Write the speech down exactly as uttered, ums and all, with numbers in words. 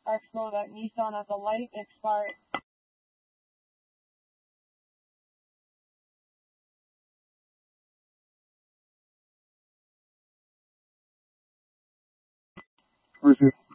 Expo that Nissan has a light expired. Where's it?